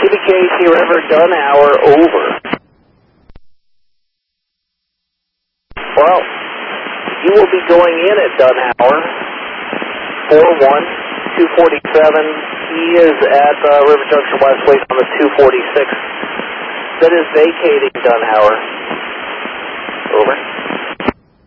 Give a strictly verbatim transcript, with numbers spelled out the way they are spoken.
Navy Casey River, Dunhour, over. Well, you will be going in at Dunhour, four one, two forty-seven. He is at uh, River Junction Westway on the two forty-six. That is vacating Dunhour. Over.